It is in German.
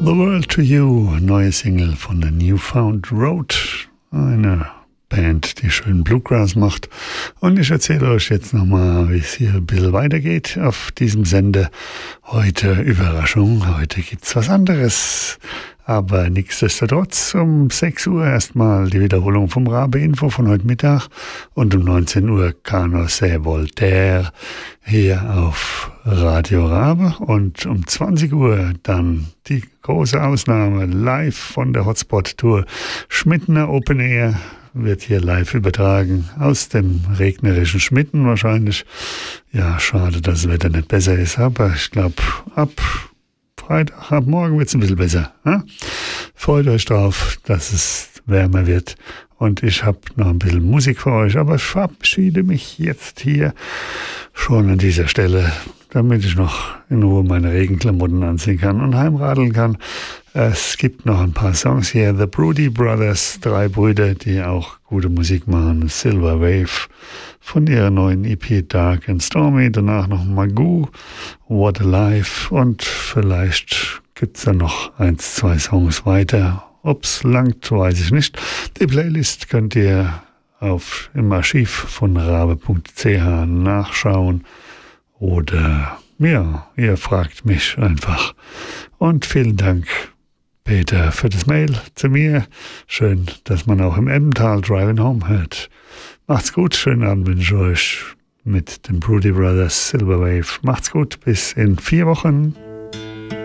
The World to You, neue Single von der Newfound Road, eine Band, die schön Bluegrass macht. Und ich erzähle euch jetzt nochmal, wie es hier ein bisschen weitergeht auf diesem Sender. Heute Überraschung, heute gibt's was anderes. Aber nichtsdestotrotz um 6 Uhr erstmal die Wiederholung vom Rabe-Info von heute Mittag und um 19 Uhr Cano Se Voltaire hier auf Radio Rabe und um 20 Uhr dann die große Ausnahme live von der Hotspot-Tour Schmittener Open Air wird hier live übertragen aus dem regnerischen Schmitten wahrscheinlich. Ja, schade, dass das Wetter nicht besser ist, aber ich glaube ab Freitag, ab morgen wird es ein bisschen besser. Ne? Freut euch drauf, dass es wärmer wird. Und ich habe noch ein bisschen Musik für euch, aber ich verabschiede mich jetzt hier schon an dieser Stelle, damit ich noch in Ruhe meine Regenklamotten anziehen kann und heimradeln kann. Es gibt noch ein paar Songs hier. The Broody Brothers, 3 Brüder, die auch gute Musik machen. Silver Wave von ihrer neuen EP Dark and Stormy. Danach noch Magoo, What a Life. Und vielleicht gibt es dann noch 1, 2 Songs weiter. Ob's langt, weiß ich nicht. Die Playlist könnt ihr im Archiv von rabe.ch nachschauen. Oder, ja, ihr fragt mich einfach. Und vielen Dank, Peter, für das Mail zu mir. Schön, dass man auch im Emmental Driving Home hört. Macht's gut, schönen Abend wünsche ich euch mit den Broody Brothers Silver Wave. Macht's gut, bis in 4 Wochen.